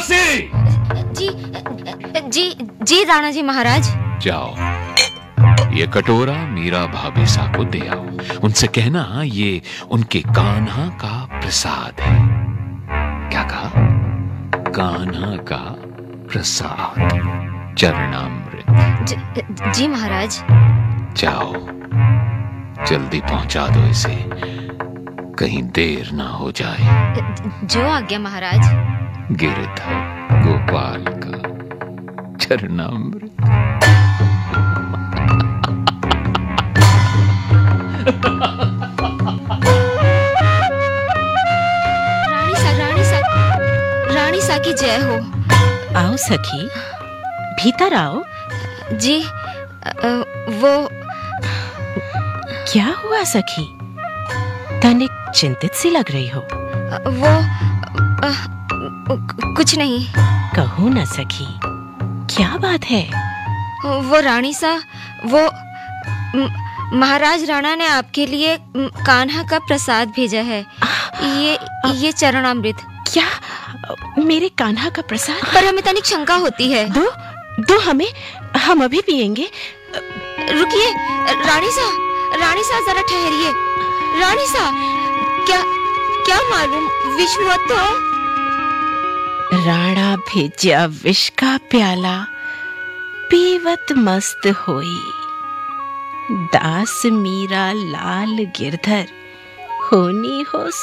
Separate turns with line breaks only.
दासी!
जी जी जी राणा जी महाराज।
जाओ, ये कटोरा मीरा भाभी सा को दे आओ। उनसे कहना ये उनके कान्हा का प्रसाद है। क्या कहा? कान्हा का प्रसाद, चरणामृत।
जी महाराज।
जाओ, जल्दी पहुंचा दो इसे, कहीं देर ना हो जाए।
जो आज्ञा महाराज।
गिरधर गोपाल का चरणामृत।
रानी सा की जय हो।
आओ सखी, भीतर आओ।
जी वो
क्या हुआ सखी? तनिक चिंतित सी लग रही हो।
वो कुछ नहीं।
कहो न सखी, क्या बात है?
वो रानी सा, वो महाराज राणा ने आपके लिए कान्हा का प्रसाद भेजा है। ये चरणामृत।
क्या? मेरे कान्हा का प्रसाद?
पर हमें तनिक शंका होती है।
दो हमें, हम अभी पिएंगे।
रुकिए रानी सा जरा ठहरिए। रानी सा, क्या मालूम विष्णुवत हो?
राणा भेजा विष का प्याला, पीवत मस्त होई। दास मीरा लाल गिरधर, होनी हो